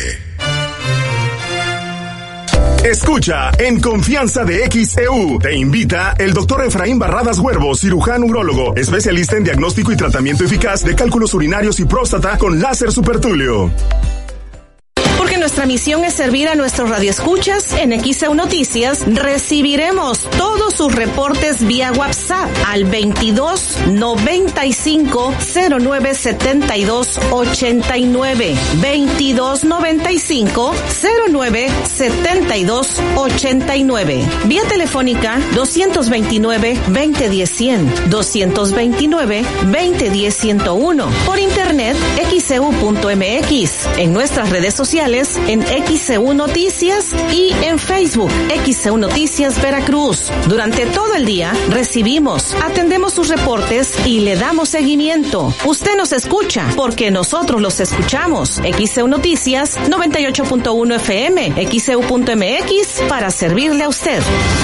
Escucha En Confianza de XEU. Te invita el doctor Efraín Barradas Huervo, cirujano urólogo, especialista en diagnóstico y tratamiento eficaz de cálculos urinarios y próstata con láser supertulio. nuestra misión es servir a nuestros radioescuchas, en XEU Noticias recibiremos todos sus reportes vía WhatsApp al 22 95 09 72 89 22 95 09 72 89. Vía telefónica 229 2010 100 229 2010 101. Por internet xeu.mx, en nuestras redes sociales en XEU Noticias y en Facebook XEU Noticias Veracruz. Durante todo el día recibimos, atendemos sus reportes y le damos seguimiento. Usted nos escucha porque nosotros los escuchamos. XEU Noticias 98.1 FM, xeu.mx, para servirle a usted.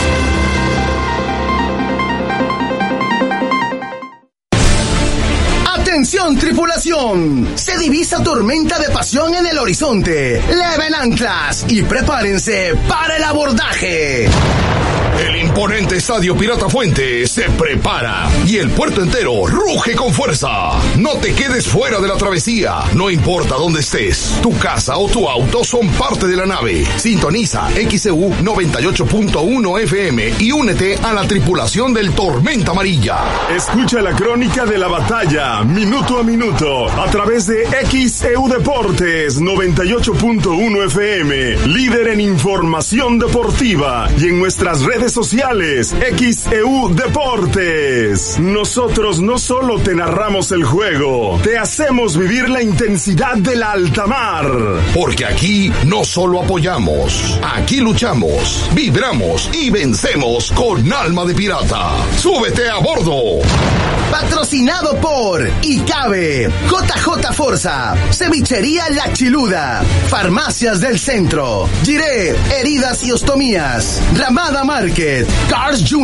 ¡Atención, tripulación! Se divisa tormenta de pasión en el horizonte. Leven anclas y prepárense para el abordaje. El imponente Estadio Pirata Fuente se prepara y el puerto entero ruge con fuerza. No te quedes fuera de la travesía, no importa dónde estés. Tu casa o tu auto son parte de la nave. Sintoniza XEU 98.1 FM y únete a la tripulación del Tormenta Amarilla. Escucha la crónica de la batalla, minuto a minuto, a través de XEU Deportes 98.1 FM, líder en información deportiva, y en nuestras redes sociales, XEU Deportes. Nosotros no solo te narramos el juego, te hacemos vivir la intensidad de la alta mar. Porque aquí no solo apoyamos, aquí luchamos, vibramos y vencemos con alma de pirata. ¡Súbete a bordo! Patrocinado por ICABE, JJ Forza, Cevichería La Chiluda, Farmacias del Centro, Giré, Heridas y Ostomías, Ramada Market, Cars Jr.